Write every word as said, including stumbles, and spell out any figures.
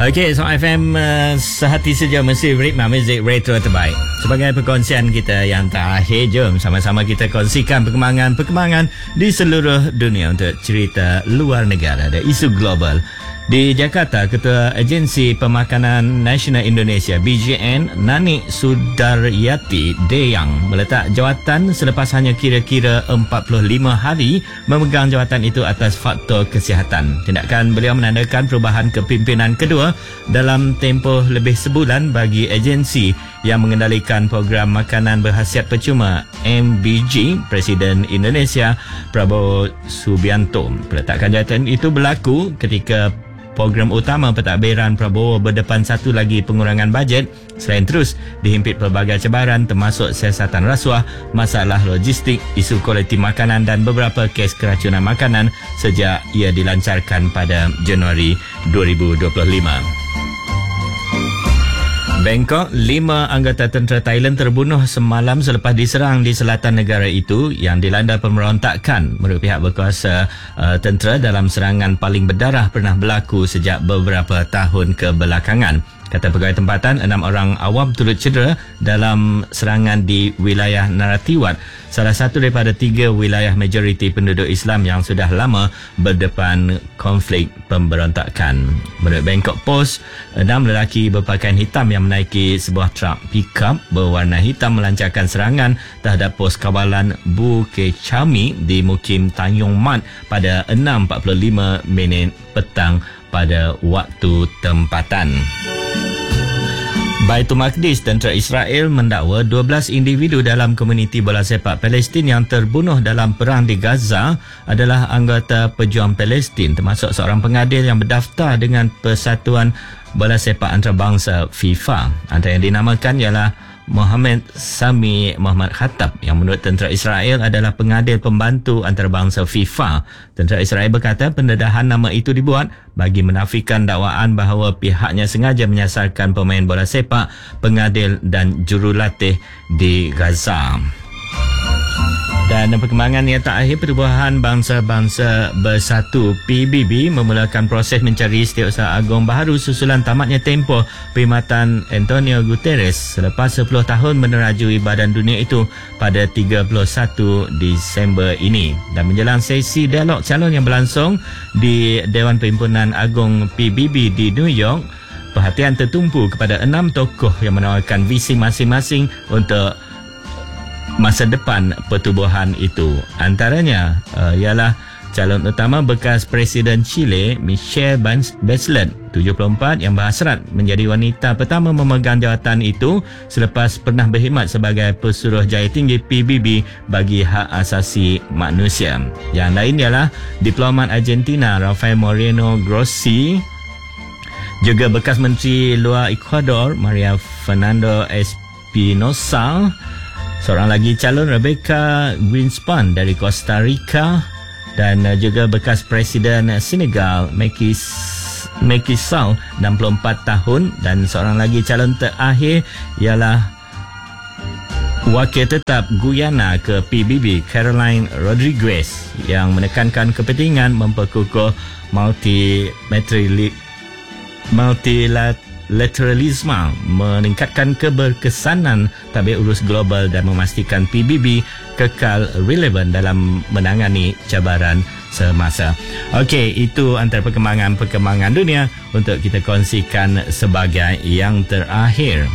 Okey, so F M uh, sehati saja mesti ritma muzik retro terbaik. Sebagai perkongsian kita yang terakhir, jom sama-sama kita kongsikan perkembangan-perkembangan di seluruh dunia untuk cerita luar negara dan isu global. Di Jakarta, Ketua Agensi Pemakanan Nasional Indonesia B J N, Nani Sudaryati Deyang meletak jawatan selepas hanya kira-kira empat puluh lima hari memegang jawatan itu atas faktor kesihatan. Tindakan beliau menandakan perubahan kepimpinan kedua dalam tempoh lebih sebulan bagi agensi yang mengendalikan program makanan berhasiat percuma M B G. Presiden Indonesia Prabowo Subianto. Peletakan jawatan itu berlaku ketika program utama pentadbiran Prabowo berdepan satu lagi pengurangan bajet selain terus dihimpit pelbagai cabaran termasuk siasatan rasuah, masalah logistik, isu kualiti makanan dan beberapa kes keracunan makanan sejak ia dilancarkan pada Januari dua ribu dua puluh lima. Bangkok, lima anggota tentera Thailand terbunuh semalam selepas diserang di selatan negara itu yang dilanda pemberontakan. Menurut pihak berkuasa, uh, tentera dalam serangan paling berdarah pernah berlaku sejak beberapa tahun kebelakangan. Kata pegawai tempatan, enam orang awam turut cedera dalam serangan di wilayah Narathiwat, salah satu daripada tiga wilayah majoriti penduduk Islam yang sudah lama berdepan konflik pemberontakan. Menurut Bangkok Post, enam lelaki berpakaian hitam yang menaiki sebuah truk pickup berwarna hitam melancarkan serangan terhadap pos kawalan Bu Kechami di Mukim Tanjung Mat pada enam empat puluh lima minit petang pada waktu tempatan. Baitul Maqdis, tentera Israel mendakwa dua belas individu dalam komuniti bola sepak Palestin yang terbunuh dalam perang di Gaza adalah anggota pejuang Palestin, termasuk seorang pengadil yang berdaftar dengan Persatuan Bola Sepak Antarabangsa FIFA. Antara yang dinamakan ialah Mohamed Sami Muhammad Khattab yang menurut tentera Israel adalah pengadil pembantu antarabangsa FIFA. Tentera Israel berkata pendedahan nama itu dibuat bagi menafikan dakwaan bahawa pihaknya sengaja menyasarkan pemain bola sepak, pengadil dan jurulatih di Gaza. Dan perkembangan yang terakhir, Pertubuhan Bangsa-Bangsa Bersatu P B B memulakan proses mencari Setiausaha Agung baharu susulan tamatnya tempoh perkhidmatan Antonio Guterres selepas sepuluh tahun menerajui badan dunia itu pada tiga puluh satu Disember ini. Dan menjelang sesi dialog calon yang berlangsung di Dewan Perhimpunan Agung P B B di New York, perhatian tertumpu kepada enam tokoh yang menawarkan visi masing-masing untuk masa depan pertubuhan itu. Antaranya uh, ialah calon utama bekas Presiden Chile Michelle Bachelet, tujuh puluh empat, yang berhasrat menjadi wanita pertama memegang jawatan itu selepas pernah berkhidmat sebagai pesuruh jaya tinggi P B B bagi hak asasi manusia. Yang lain ialah diplomat Argentina Rafael Moreno Grossi, juga bekas Menteri Luar Ecuador Maria Fernando Espinosa, seorang lagi calon Rebecca Greenspan dari Costa Rica, dan juga bekas Presiden Senegal Macky Sall, enam puluh empat tahun, dan seorang lagi calon terakhir ialah wakil tetap Guyana ke P B B Caroline Rodriguez yang menekankan kepentingan memperkukuh multilateralisme Lateralisme, meningkatkan keberkesanan tabir urus global dan memastikan P B B kekal relevan dalam menangani cabaran semasa. Okey, itu antara perkembangan-perkembangan dunia untuk kita kongsikan sebagai yang terakhir.